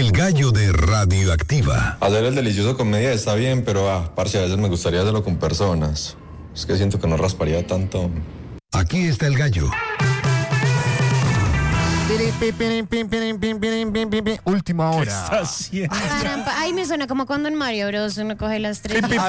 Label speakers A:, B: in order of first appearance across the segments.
A: El gallo de Radioactiva.
B: Hacer el delicioso con media está bien, pero parce, a veces me gustaría hacerlo con personas. Es que siento que no rasparía tanto.
A: Aquí está el gallo.
C: Última hora.
D: ¿Qué está haciendo?
E: Ay, me suena como cuando en Mario Bros. Uno coge las tres.
C: Sí,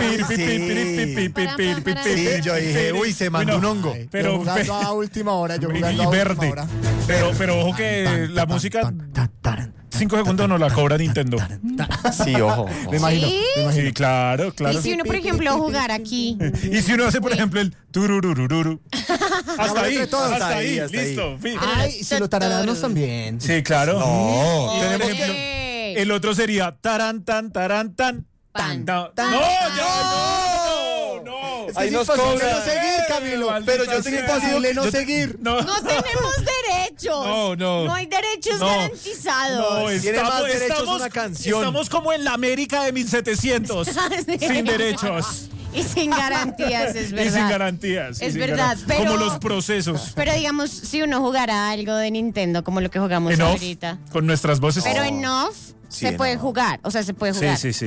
C: yo dije, uy, se mandó un hongo.
D: Pero
C: yo jugando a última hora, yo jugando
D: y
C: a última
D: verde.
C: hora.
D: Pero ojo que la música 5 segundos no la cobra Nintendo.
C: Sí, ojo. Me imagino,
E: ¿Sí?
C: me imagino.
D: Sí, claro.
E: Y si uno, por ejemplo, jugar aquí.
D: Y si uno hace, por ejemplo, el turururururu. Hasta ahí,
C: todo.
D: hasta ahí,
C: Hasta ahí.
D: listo. Fin.
C: Ay, si lo tarareamos también.
D: Sí, claro.
C: No.
D: Tenemos
E: Oye.
D: ejemplo. El otro sería taran, tan, taran, tan.
E: Pan.
D: No,
E: Tan.
D: no, ya, no.
C: Ahí
D: Es
C: nos
D: imposible
C: cobra.
D: no seguir,
C: Camilo.
D: maldita
C: Pero yo tengo
D: sea.
C: imposible no seguir.
D: No,
E: No tenemos derechos.
D: No.
E: hay derechos
D: No.
E: garantizados.
C: Tiene más derechos una canción.
D: Estamos como en la América de 1700. Sin derechos.
E: Y sin garantías, es verdad.
D: Y sin garantías.
E: Es verdad, pero-
D: Como los procesos.
E: Pero digamos, si uno jugara algo de Nintendo, como lo que jugamos
D: En off,
E: ahorita.
D: con nuestras voces.
E: Pero en off
C: Sí,
E: se
C: en
E: puede
C: off.
E: jugar. O sea, se puede
D: Sí,
E: jugar.
D: sí, sí.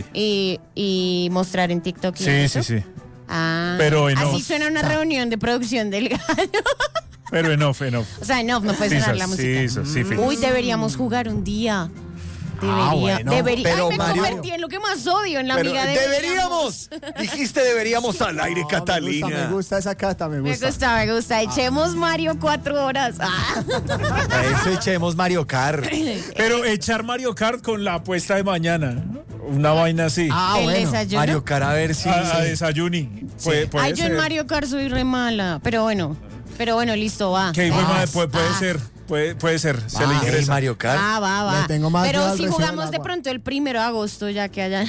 E: Y mostrar en TikTok. y
D: Sí,
E: en
D: sí,
E: YouTube.
D: sí.
E: Ah,
D: Pero en
E: así
D: off.
E: suena una reunión de producción del gallo.
D: Pero en off.
E: O sea, en off no puede
D: Sí,
E: sonar la música.
D: sí, fin.
E: Uy, deberíamos jugar un día.
C: bueno, pero
E: Ay, me
C: Mario-
E: convertí en lo que más odio, en la
C: Pero
E: amiga de
C: deberíamos. Dijiste deberíamos al aire, Catalina.
F: Me gusta esa cata, me
E: Me
F: gusta.
E: gusta. Echemos Mario 4 horas. Ah.
C: A eso echemos Mario Kart.
D: Pero echar Mario Kart con la apuesta de mañana. ¿No? Una vaina así.
E: El
F: bueno.
E: desayuno.
C: Mario Kart, a ver si.
D: A desayuni. Puede
E: Ay, yo en
D: ser.
E: Mario Kart soy re mala. Pero bueno, listo, va.
D: Que igual,
E: Ah,
D: puede
E: ah.
D: ser. Puede ser. Se le
C: Ey,
D: ingresa.
C: Mario Kart.
E: Va.
F: Le tengo más miedo
E: Pero
F: al
E: si
F: recibo
E: jugamos
F: del
E: de
F: agua.
E: pronto el 1 de agosto, ya que haya.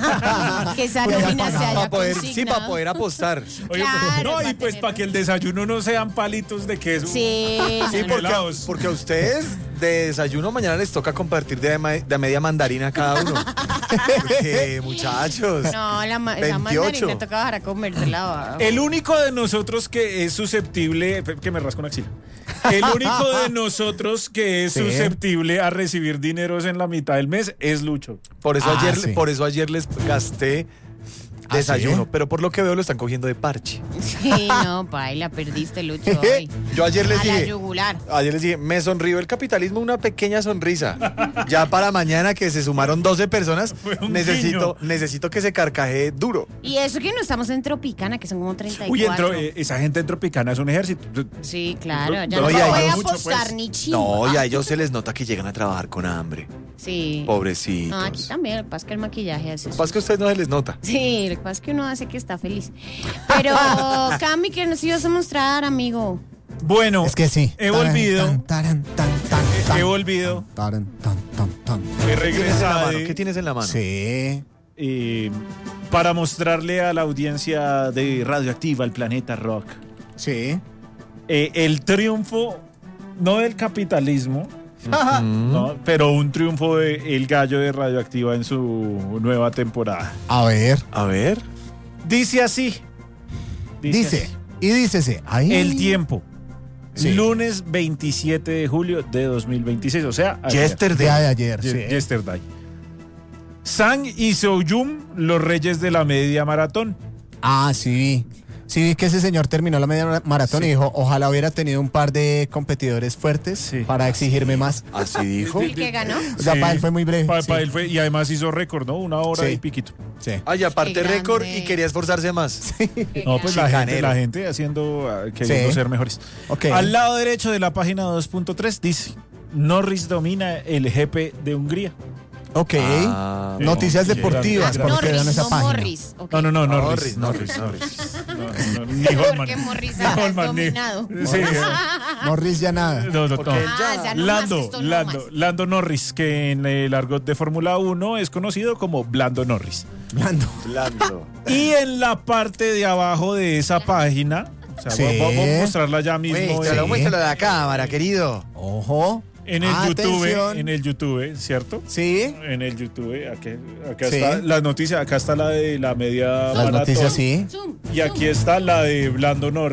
E: que esa
F: Pues ya
E: nómina se
F: pagado.
E: haya
C: Para poder, sí,
E: consignado.
C: para poder apostar.
D: Oye,
E: Claro,
D: no, y
E: para
D: pues
E: tener-
D: para que el desayuno no sean palitos de queso.
E: Sí.
C: Sí,
D: no.
C: porque a ustedes de desayuno mañana les toca compartir de media mandarina cada uno. Porque, muchachos.
E: No, esa
C: 28.
E: mandarina toca bajar a comérsela.
D: El único de nosotros que es susceptible, que me rasco una axila. El único de nosotros que es susceptible a recibir dineros en la mitad del mes es Lucho.
C: Por eso,
F: sí.
C: por eso ayer les gasté desayuno.
F: ¿sí?
C: Pero por lo que veo lo están cogiendo de parche.
E: Sí, no, paila, perdiste, Lucho. Hoy.
C: Yo ayer les
E: A la
C: dije.
E: yugular.
C: Ayer les dije, me sonrió el capitalismo una pequeña sonrisa. Ya para mañana que se sumaron 12 personas,
D: Fue un
C: necesito que se carcajee duro.
E: Y eso que no estamos en Tropicana, que son como 34.
D: Uy, esa gente en Tropicana es un ejército.
E: Sí, claro. Ya
D: No,
E: no
C: y
E: se
C: a
E: puede
C: ellos
D: mucho,
E: apostar
D: pues.
E: ni chimba.
C: No, y a ellos se les nota que llegan a trabajar con hambre.
E: Sí.
C: Pobrecitos.
E: No, aquí también. Lo que pasa es que el maquillaje hace
C: Lo que
E: eso.
C: pasa es que a ustedes no se les nota.
E: Sí, lo que pasa es que uno hace que está feliz. Pero, Cami, ¿qué nos ibas a mostrar, amigo?
D: Bueno,
F: Es que sí.
D: he volvido. He
F: He
D: volvido. He
C: ¿Qué tienes en la
D: regresado.
C: mano? ¿Qué tienes en la mano?
F: Sí.
D: Para mostrarle a la audiencia de Radioactiva, el planeta rock,
F: Sí.
D: el triunfo, no del capitalismo, ¿no? Pero un triunfo de El Gallo de Radioactiva en su nueva temporada.
F: A ver.
C: A ver.
D: Dice así.
F: Dice.
D: así.
F: Y dícese. Ahí.
D: El tiempo.
F: Sí.
D: Lunes 27 de julio de 2026. O sea, ayer.
C: Yesterday.
F: Día de ayer. Sí.
D: Yesterday. Sang y Seoyum, los reyes de la media maratón.
F: Ah, sí. Sí, vi que ese señor terminó la media maratón y dijo, ojalá hubiera tenido un par de competidores fuertes
D: Sí.
F: para exigirme más.
C: Así dijo.
E: ¿El que ganó?
F: O sea,
D: Sí.
F: para él fue muy breve.
D: Para
F: sí.
D: él fue, y además hizo récord, ¿no? 1 hora
F: Sí.
D: y piquito.
F: Sí.
C: Ay, aparte
E: Qué
C: récord
E: grande.
C: y quería esforzarse más.
D: No, pues
C: Chicanero.
D: la gente haciendo, queriendo
F: Sí.
D: ser mejores.
F: Ok.
D: Al lado derecho de la página 2.3 dice, Norris domina el GP de Hungría.
F: Ok.
C: Ah,
F: Noticias
D: ok.
F: deportivas,
D: Ah,
F: para los que vean
E: Norris,
F: esa
E: no
F: página.
E: Morris. Ok.
D: No,
C: Norris.
D: Norris. No, ni Holman.
E: Porque Morris
D: Ni
E: ahora es
D: Holman, ni-
E: dominado.
D: Sí,
F: Morris ya nada.
D: no,
C: Porque
D: no.
C: él
E: Ah, ya no
D: Lando,
E: más, esto no
D: Lando,
E: más.
D: Lando Norris, que en el argot de Fórmula 1 es conocido como Blando Norris.
F: Blando.
C: Blando.
D: Y en la parte de abajo de esa página, o sea,
F: Sí.
D: vamos a mostrarla ya mismo.
C: Muéstralo de la cámara, querido.
F: Ojo.
D: En el
F: Atención.
D: YouTube, ¿cierto?
F: Sí.
D: En el YouTube, acá
F: Sí.
D: está la noticia, acá está la de la media
F: Las
D: maratón.
F: noticias sí.
E: Zoom,
D: Y aquí está la de Blando Norris.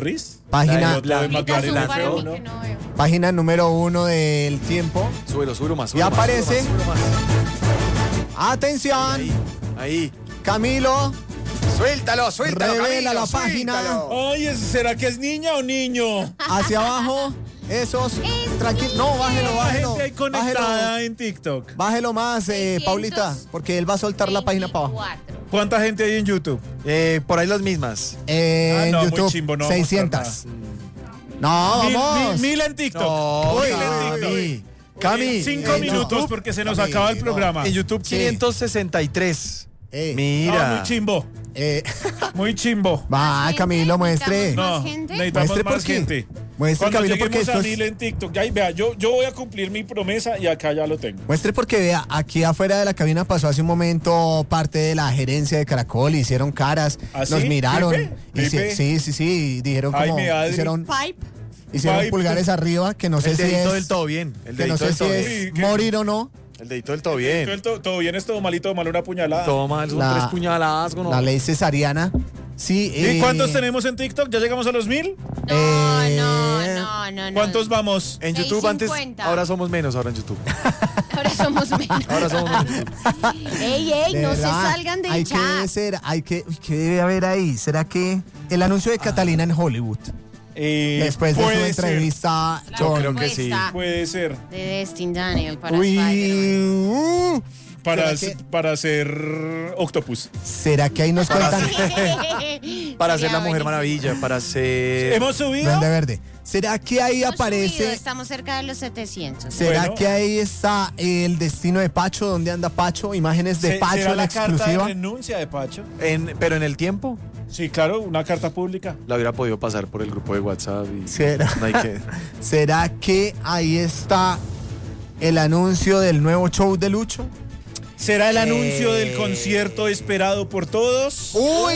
F: Página,
D: La de
E: Invitación
D: McLaren
E: para mí
D: F1.
E: que no veo.
F: página número 1 del Tiempo.
C: Súbelo más.
F: Y aparece.
C: Súbelo más.
F: Atención,
C: Ahí.
F: Camilo
C: Suéltalo,
F: revela
C: Camilo,
F: la página.
C: suéltalo.
D: Ay, ¿será que es niña o niño?
F: hacia abajo. Esos, tranquilo. No, bájelo,
D: La
F: bájelo.
D: gente ahí conectada
F: Bájelo,
D: en TikTok.
F: bájelo más, Paulita, porque él va a soltar la página para abajo.
E: 24.
D: ¿Cuánta gente hay en YouTube?
C: Por ahí las mismas.
F: En
D: no, muy
F: YouTube,
D: chimbo, no vamos a
F: 600. No, vamos.
D: Mil en TikTok.
C: No,
D: Mil en TikTok.
C: Cami.
D: 5
C: en
D: minutos
C: YouTube-
D: porque se nos
F: Cami,
D: acaba el
F: no.
D: programa.
C: En YouTube
F: Sí.
C: 563.
D: No,
C: Mira.
D: muy chimbo.
F: Eh,
D: Muy chimbo.
F: va,
E: gente,
F: Camilo, muestre.
E: necesitamos-
D: No,
E: ¿Más gente?
D: necesitamos
F: Muestre
D: más
F: por qué.
D: gente.
F: Muestre,
D: Cuando
F: Camilo, porque
D: lleguemos
F: esto
D: a
F: es...
D: 1000 en TikTok, ahí vea, yo voy a cumplir mi promesa y acá ya lo tengo.
F: Muestre porque vea, aquí afuera de la cabina pasó hace un momento parte de la gerencia de Caracol, hicieron caras,
D: ¿Ah,
F: nos
D: sí?
F: miraron.
D: ¿Pipe?
F: Sí, dijeron como,
D: Jaime, Adri.
F: hicieron
E: Pipe.
F: pulgares arriba, que no sé
C: El
F: si
C: dedito
F: es,
C: del todo bien. El
F: que no
C: dedito
F: sé
C: del
F: si
C: todo
F: es
C: bien.
D: Sí,
F: morir o no.
C: El dedito del todo bien.
D: Todo bien, es todo malito, malo una puñalada.
C: Toma, son
F: La-
C: 3 puñaladas. ¿No?
F: La ley cesariana. Sí,
D: ¿Y cuántos tenemos en TikTok? ¿Ya llegamos a los 1000?
E: No.
D: ¿Cuántos vamos?
C: En YouTube antes,
E: 650.
C: ahora somos menos, ahora en YouTube.
E: Ahora somos menos.
C: Ahora somos menos.
E: Ey,
F: De
E: no se
F: verdad,
E: salgan del
F: hay
E: chat.
F: que ser, ¿qué debe haber ahí? ¿Será que el anuncio de Catalina en Hollywood? Después de su
D: puede
F: entrevista
E: Claro,
F: con...
C: creo que sí.
E: respuesta
D: Puede ser.
E: De Destin Daniel para Spider-Man.
F: Uy,
D: Para,
F: ¿será
D: para hacer Octopus.
F: ¿será que ahí nos cuentan?
C: Para ser la
E: Sería
C: Mujer
E: buenísimo.
C: Maravilla, para ser...
D: ¿Hemos subido?
F: Duende Verde. ¿Será que ahí
E: Hemos subido,
F: aparece?
E: estamos cerca de los 700.
F: ¿Será
D: Bueno.
F: que ahí está el destino de Pacho? ¿Dónde anda Pacho? Imágenes de Pacho
D: ¿Será
F: en
D: la carta de
F: exclusiva.
D: renuncia de Pacho?
C: Pero en el tiempo,
D: Sí, claro, una carta pública.
C: la hubiera podido pasar por el grupo de WhatsApp y...
F: ¿Será?
C: No hay que...
F: ¿Será que ahí está el anuncio del nuevo show de Lucho?
D: ¿Será el anuncio del concierto esperado por todos?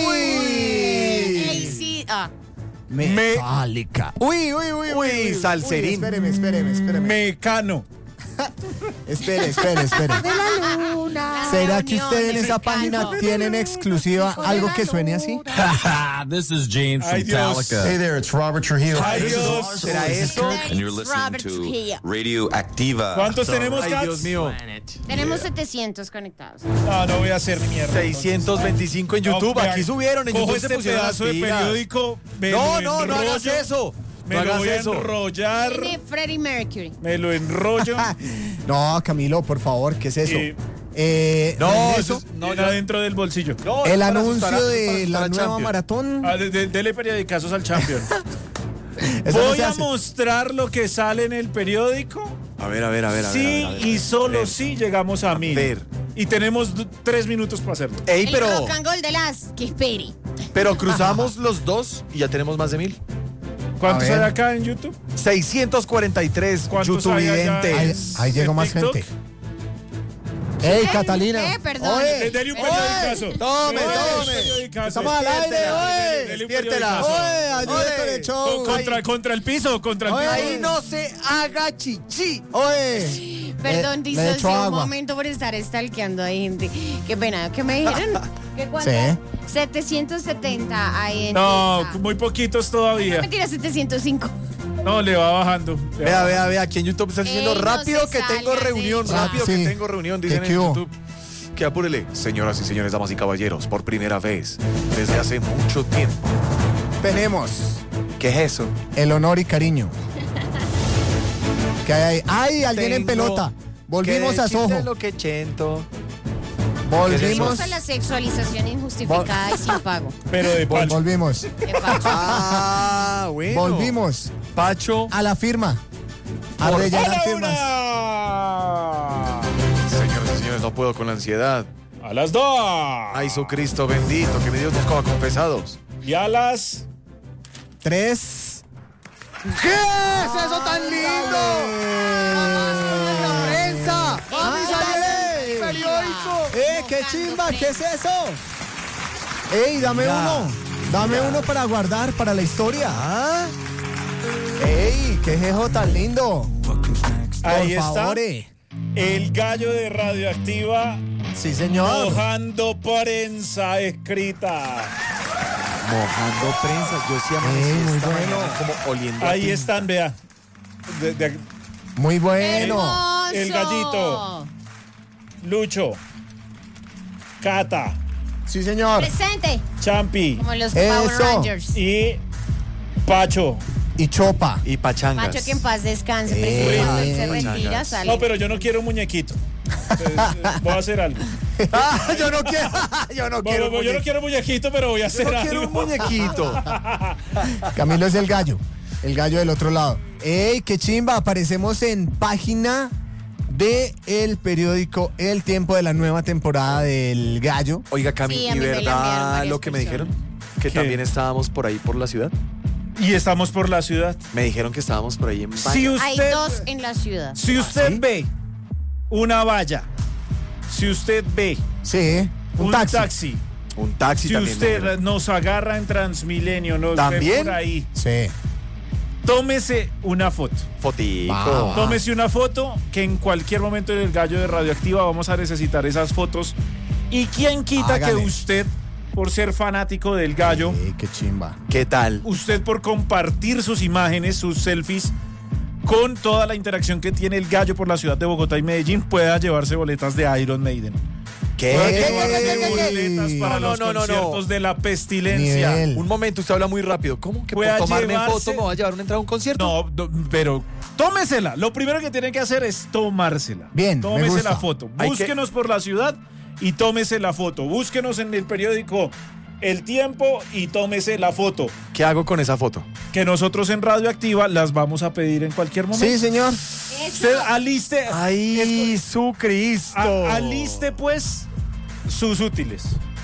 E: Ey, sí,
F: Metallica. Uy,
C: Salserín.
F: Espéreme.
D: Mecano.
F: Espere.
E: la
F: ¿Será que
E: reunión
F: ustedes en
E: de
F: esa
E: Mecano.
F: página tienen exclusiva algo que suene así?
G: This is James
D: Ay,
G: from
D: Dios.
G: Metallica.
A: Hey there, it's Robert Trujillo.
D: Ay,
A: This is
D: Dios.
A: Lars
C: ¿Será
A: Ulrich.
C: eso?
G: And you're listening
E: Robert
G: to
E: Trujillo.
G: Radio Activa.
D: ¿Cuántos tenemos,
C: Ay,
D: Cats?
C: Dios mío.
E: Tenemos 700 conectados.
D: No voy a hacer mierda.
C: 625 en YouTube.
D: No,
C: Aquí subieron. En
D: cojo
C: YouTube
D: ese
C: se pusieron
D: pedazo
C: las
D: de
C: pilas.
D: periódico. me
C: No,
D: lo
C: no hagas
D: enrollo,
C: eso.
D: Me
C: No
D: lo
C: hagas
D: voy a
C: eso.
D: enrollar.
E: Tiene Freddie Mercury.
D: Me lo enrollo.
F: No, Camilo, por favor, ¿qué es eso?
C: No,
F: eso,
C: eso es-
D: No, dentro del bolsillo.
C: No,
F: el
C: es para
F: anuncio
C: asustar a- es para
F: de
C: asustar
F: la
C: a
F: nueva
C: Champions.
F: maratón.
D: Dele periodicazos al Champion.
F: Eso no
D: Voy
F: se
D: a
F: hace.
D: mostrar lo que sale en el periódico.
C: A ver.
D: Sí, y solo si llegamos a 1000.
C: ver.
D: Y tenemos 3 minutos para hacerlo.
C: Ey,
E: El
C: pero,
E: rock and roll de las que espere.
C: pero cruzamos los dos y ya tenemos más de 1000.
D: ¿Cuántos
F: A ver.
D: hay acá en YouTube?
C: 643
D: ¿Cuántos hay allá?
C: YouTubidentes.
F: Ahí llegó
D: ¿En
F: más
D: TikTok?
F: gente. ¡Ey, Catalina!
E: ¿Qué? Perdón.
F: Oye,
D: Dele un periodicazo.
C: Tome,
D: Dele un
C: tome.
D: periodicazo.
F: Estamos al aire, oye.
D: Dele un
C: Despiértela.
D: periodicazo.
F: ¡Oye, ayude con el show!
D: Contra el piso, contra el
F: Oye.
D: piso.
C: Ahí no se haga chichi.
F: ¡Oye!
E: Perdón,
F: le
E: disocio
F: echo
E: un
F: agua.
E: momento por estar stalkeando ahí, gente. Qué pena, ¿qué me dijeron? ¿Qué cuánto?
F: Sí.
E: 770 ahí en
D: No,
E: TikTok.
D: muy poquitos todavía.
E: Mentira, 705.
D: No, le va bajando.
C: Vea, aquí en YouTube están diciendo
E: Ey, no
C: rápido
E: se
C: que tengo
E: salgan
C: reunión,
E: del
C: rápido
F: chat.
C: que
F: Sí.
C: tengo reunión, dicen
F: ¿Qué
C: en
F: hubo?
C: YouTube. Que apúrele. Señoras y señores, damas y caballeros, por primera vez, desde hace mucho tiempo.
F: Tenemos
C: ¿Qué es eso?
F: el honor y cariño. ¿Qué hay ahí? ¡Ay, alguien en
C: Tengo
F: pelota! Volvimos
C: que
F: a
C: decirte
F: Soho.
C: lo que chento.
F: Volvimos.
E: Vamos a la sexualización injustificada y sin pago.
D: Pero de Pacho.
F: Volvimos.
E: De Pacho.
C: Ah, bueno.
F: Volvimos
C: Pacho.
F: a la firma. A rellenar
D: ¡A
F: firmas.
D: la
C: Señoras y señores, no puedo con la ansiedad.
D: una! A las 2.
C: Ay, su Cristo bendito, que mi Dios nos coja confesados.
D: Y a las
F: 3.
C: ¿Qué es eso tan lindo? ¡La prensa! ¡Mami, sale el periódico!
F: ¡Qué chimba! ¿Qué es eso? ¡Ey, dame
C: Ya.
F: uno! Dame uno para guardar para la historia.
C: ¿Ah?
F: ¡Ey, qué jejo tan lindo!
D: Ahí
F: Por
D: está.
F: favor.
D: El gallo de Radioactiva
F: Sí, señor.
D: mojando prensa escrita.
C: Mojando prensa. Yo sí amanecí
F: muy
C: esta
F: bueno.
C: mañana como oliendo a
D: Ahí
C: tinta.
D: están, vea.
F: Muy bueno.
E: ¡Hermoso!
D: El gallito. Lucho. Cata.
F: Sí, señor.
E: Presente.
D: Champi.
E: Como los
F: Eso.
E: Power Rangers.
D: Y Pacho.
F: Y Chopa.
C: Y pachangas.
E: Macho que en paz descanse. Pues, cuando él se retira,
C: Pachangas.
E: sale.
D: No, pero yo no quiero un muñequito. Entonces, voy a hacer algo.
C: Yo no quiero. Yo no quiero.
D: Yo no quiero muñequito, pero voy a hacer
C: Yo no
D: algo.
C: quiero un muñequito.
F: Camilo es el gallo del otro lado. ¡Ey, qué chimba! Aparecemos en página de el periódico El Tiempo de la nueva temporada del Gallo.
C: Oiga, Cami,
E: Sí, a
C: ¿y
E: mí me la enviaron
C: verdad
E: varias
C: lo que me
E: personas.
C: dijeron? Que
D: ¿Qué?
C: también estábamos por ahí por la ciudad.
D: Y estamos por la ciudad.
C: Me dijeron que estábamos por ahí en
D: Si
C: Valle.
E: Hay
D: usted,
E: dos en la ciudad.
D: si usted
C: ¿sí?
D: ve una valla, si usted ve
F: Sí, un taxi.
C: Un taxi
D: si
C: también. me
D: usted
C: dijeron.
D: nos agarra en Transmilenio, nos ve
C: ¿También?
D: por ahí,
F: Sí.
D: tómese una foto.
C: Fotico.
F: Va.
D: Tómese una foto que en cualquier momento en el Gallo de Radioactiva vamos a necesitar esas fotos. Y quién quita
F: Hágale.
D: que usted, por ser fanático del Gallo,
F: Sí, qué chimba.
C: ¿Qué tal?
D: usted por compartir sus imágenes, sus selfies, con toda la interacción que tiene el Gallo por la ciudad de Bogotá y Medellín, pueda llevarse boletas de Iron Maiden. Pueda llevarse boletas para
C: No,
D: los
C: no, no, no.
D: conciertos de la pestilencia.
F: Nivel.
C: Un momento, usted habla muy rápido. ¿Cómo que por
D: Pueda
C: tomarme
D: llevarse-
C: foto me va a llevar una entrada a un concierto?
D: No, pero tómesela. Lo primero que tiene que hacer es tomársela.
F: Bien, me
D: Tómese
F: gusta.
D: la foto.
C: Hay que-
D: Búsquenos por la ciudad y tómese la foto. Búsquenos en el periódico El Tiempo y tómese la foto.
C: ¿Qué hago con esa foto?
D: Que nosotros en Radioactiva las vamos a pedir en cualquier momento.
F: Sí, señor.
D: Usted aliste,
C: ¡Ay, su Cristo!
D: aliste pues sus útiles.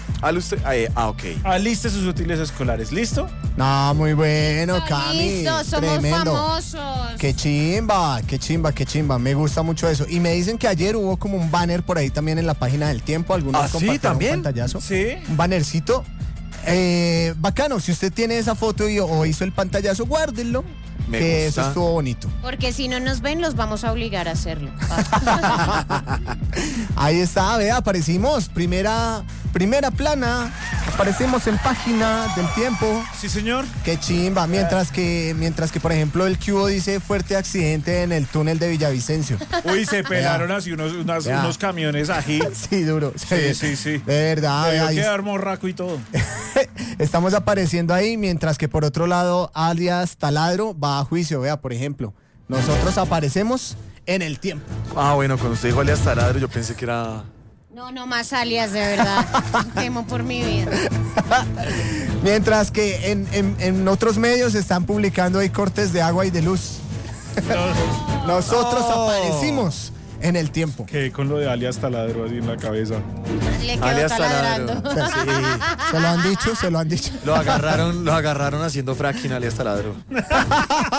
C: Ok.
D: Aliste sus útiles escolares. ¿Listo?
F: No, muy bueno, Cami.
E: Listo, somos
F: Tremendo.
E: famosos.
F: Qué chimba, qué chimba, qué chimba. Me gusta mucho eso. Y me dicen que ayer hubo como un banner por ahí también en la página del Tiempo. Algunos
C: ¿Ah, sí?
F: compartieron
C: ¿También?
F: un pantallazo.
D: Sí.
F: Un bannercito. Bacano, si usted tiene esa foto o hizo el pantallazo, guárdenlo.
C: Me
F: que
C: gusta.
F: eso estuvo bonito.
E: Porque si no nos ven, los vamos a obligar a hacerlo.
F: Ahí está, vea, aparecimos. Primera plana. Aparecemos en página del Tiempo.
D: Sí, señor.
F: Qué chimba. Mientras que, por ejemplo, el Cubo dice fuerte accidente en el túnel de Villavicencio.
D: Uy, se pelaron así
F: Vea.
D: unos camiones ají.
F: Sí, duro.
D: Sí.
F: De verdad,
D: Debió
F: ahí
D: quedar morraco y todo.
F: estamos apareciendo ahí, mientras que por otro lado, alias Taladro va a juicio. Vea, por ejemplo, nosotros aparecemos en el Tiempo.
C: Bueno, cuando usted dijo alias Taladro, yo pensé que era...
E: No más alias, de verdad. Temo por mi vida.
F: Mientras que en otros medios están publicando ahí cortes de agua y de luz. Nosotros
C: Oh.
F: aparecimos en el Tiempo.
D: Que con lo de alias taladro así en la cabeza.
E: Le quedó
C: Alias
E: taladrando.
C: Taladro.
F: Se lo han dicho.
C: Lo agarraron haciendo fracking alias Taladro.